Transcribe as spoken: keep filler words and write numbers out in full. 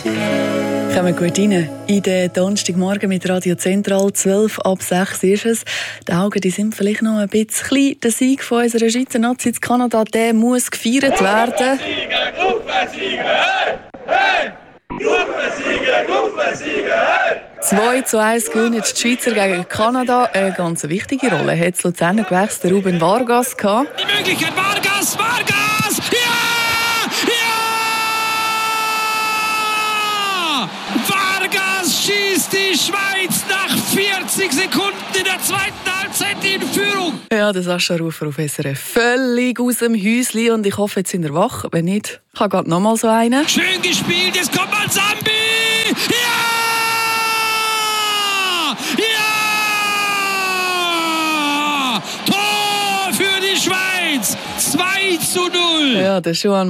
Kommen gut rein. In den Donnerstagmorgen mit Radio Zentral, zwölf ab sechs ist es. Die Augen die sind vielleicht noch ein bisschen klein. Der Sieg von unserer Schweizer Nazi in Kanada, der muss gefeiert werden. zwei zu eins gewinnen die Schweizer gegen Kanada. Eine ganz wichtige Rolle hat das Luzerner Gewächs der Ruben Vargas gehabt. Die Möglichkeit, Vargas, Vargas! Ja! Ja! Vargas schießt die Schweiz nach vierzig Sekunden in der zweiten Halbzeit in Führung. Ja, der Sascha Rufer auf S R F. Völlig aus dem Häuschen und ich hoffe, jetzt sind wir wach. Wenn nicht, kann gerade noch mal so einen. Schön gespielt, jetzt kommt mal Zambi! Ja! Ja! Tor für die Schweiz! zwei zu null! Ja, der Joan